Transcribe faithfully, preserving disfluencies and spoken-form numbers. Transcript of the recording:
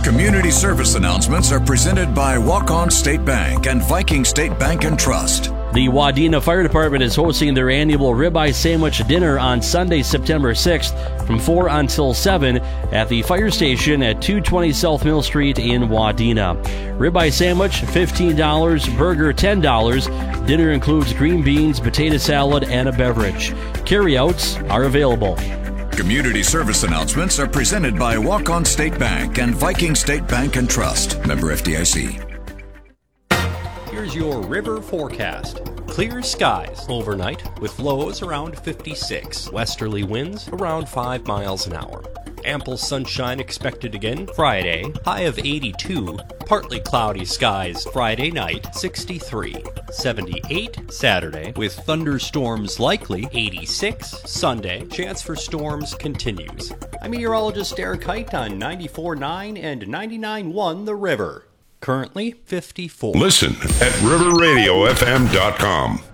Community service announcements are presented by Walk-On State Bank and Viking State Bank and Trust. The Wadena Fire Department is hosting their annual ribeye sandwich dinner on Sunday, September sixth from four until seven at the fire station at two twenty South Mill Street in Wadena. Ribeye sandwich, fifteen dollars, burger, ten dollars. Dinner includes green beans, potato salad, and a beverage. Carryouts are available. Community service announcements are presented by Walk-On State Bank and Viking State Bank and Trust. Member F D I C. Here's your river forecast. Clear skies overnight with lows around fifty-six. Westerly winds around five miles an hour. Ample sunshine expected again Friday, high of eighty-two. Partly cloudy skies Friday night, sixty-three. seventy-eight Saturday with thunderstorms likely, eighty-six Sunday. Chance for storms continues. I'm meteorologist Eric Height on ninety-four point nine and ninety-nine point one The River. Currently fifty-four. Listen at river radio f m dot com.